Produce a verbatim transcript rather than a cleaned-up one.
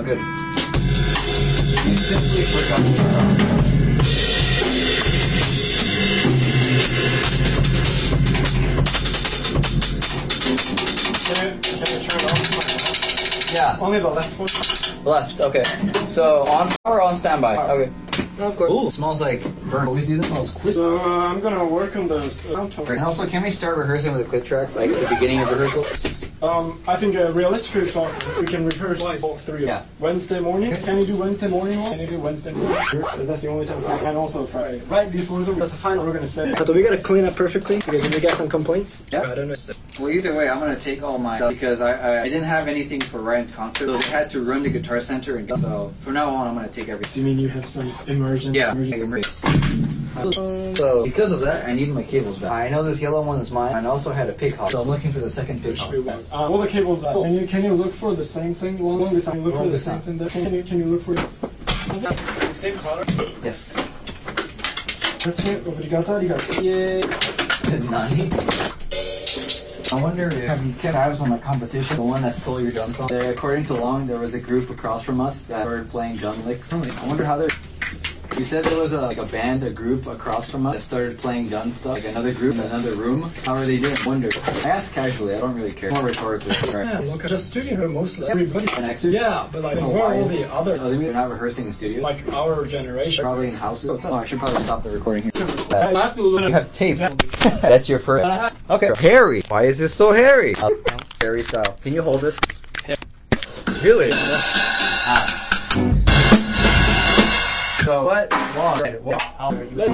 Oh, good. You simply forgot to start. Can you, can you turn off? Yeah. Only the left one. Left, okay. So, on or on standby? Okay. No, of course. Ooh, it smells like burnt. Always do that. Smells quick. So uh, I'm gonna work on the sound. And also, can we start rehearsing with a clip track, like at the beginning of rehearsal? Um, I think uh, realistically, so we can rehearse twice, all three. Yeah. Wednesday morning. Can you do Wednesday morning one? Can you do Wednesday morning? Because that's the only time. And also Friday. Right before the that's the final. We're gonna say. But we gotta clean up perfectly because if we get some complaints, Yeah. I don't know. Well, either way, I'm gonna take all my stuff because I, I I didn't have anything for Ryan's concert, so they had to run the Guitar Center, and so from now on, I'm gonna take everything. You mean you have some emergency? Yeah. emergency- So because of that, I need my cables back. I know this yellow one is mine. I also had a pig hop, so I'm looking for the second pig hop. Uh, all the cables. Uh, can you can you look for the same thing? Long this time. Can you look Long for the this same time. thing there? Can you can you look for the same color? Yes. Grazie, obrigado, arigato. Yay. Nani? I wonder if have you kept tabs on the competition, the one that stole your drum song? There, according to Long, there was a group across from us that started playing drum licks. I wonder how they're. You said there was a, like a band, a group across from us that started playing gun stuff, like another group in another room. How are they doing? I wonder. I asked casually, I don't really care. More rhetorically. Right. Yeah, look, just studio here mostly. Everybody. An extra? Yeah, but like, Oh, where are why all is- the other, Oh, they are not rehearsing in studios? like our generation? Probably in houses. Oh, I should probably stop the recording here. I have to look. You have tape. That's your first. Okay. Harry. Why is this so hairy? Harry style. Can you hold this? Really? Ah. So what? Long.